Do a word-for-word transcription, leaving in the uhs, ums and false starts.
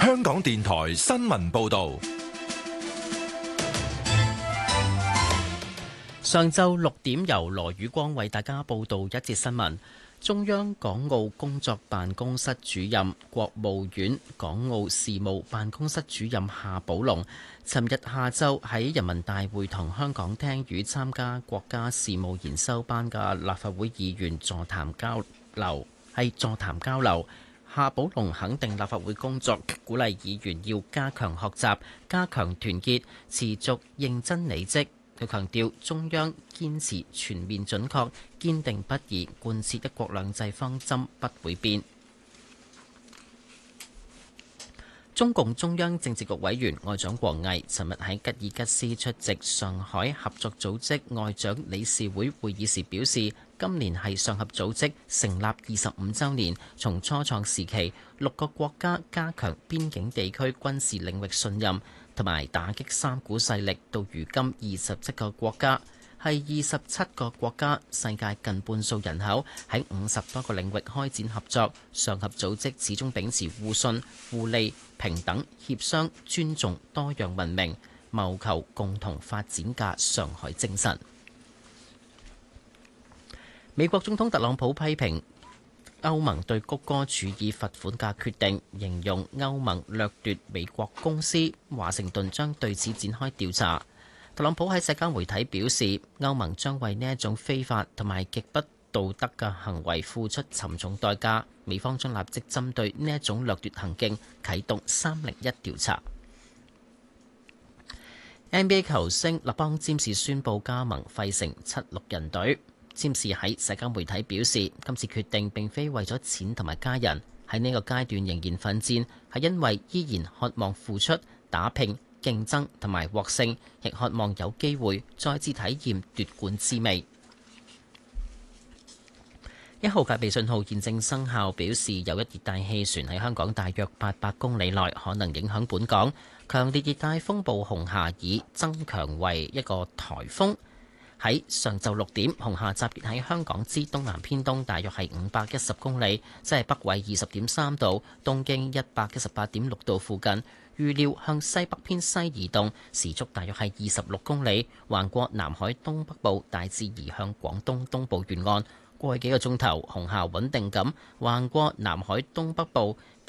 香港電台新聞報道。 上晝六點，由羅宇光為大家報道一節新聞。中央港澳工作辦公室主任、國務院港澳事務辦公室主任夏寶龍，尋日下晝喺人民大會堂香港廳與參加國家事務研修班嘅立法會議員座談交流，係座談交流。夏寶龍肯定立法會工作，鼓勵議員要加強學習、加強團結，持續認真履職。佢強調，中央堅持全面準確、堅定不移貫徹一國兩制方針不會變。中共中央政治局委員外長王毅尋日喺吉爾吉斯出席上海合作組織外長理事會會議時表示，今年係上合組織成立二十五週年，從初創時期六個國家加強邊境地區軍事領域信任同埋打擊三股勢力，到如今二十七個國家，係二十七個國家，世界近半數人口喺五十多個領域開展合作。上合組織始終秉持互信、互利、平等、協商、尊重、多樣文明，謀求共同發展嘅上海精神。美國總統特朗普批評歐盟對谷歌處以罰款嘅決定，形容歐盟掠奪美國公司，華盛頓將對此展開調查。特朗普喺社交媒體表示，歐盟將為呢一種非法同埋極不道德嘅行為付出沉重代價，美方將立即針對呢一種掠奪行徑啟動三零一調查。N B A 球星勒邦詹士宣布加盟費城七六人隊。詹士喺社交媒體表示，今次決定並非為咗錢同埋家人，喺呢個階段仍然奮戰，係因為依然渴望付出、打拼、競爭同埋獲勝，亦渴望有機會再次體驗奪冠滋味。一號戒備信號現正生效，表示有一熱帶氣旋喺香港大約八百公里內可能影響本港。強烈熱帶風暴紅夏已增強為一個颱風。喺上晝六點，紅夏集結喺香港之東南偏東，大約係五百一十公里，即係北緯二十點三度、東經一百一十八點六度附近。預料向西北偏西移動，時速大約係二十六公里，橫過南海東北部，大致移向廣東東部沿岸。過去幾個鐘頭，紅夏穩定咁橫過南海東北部，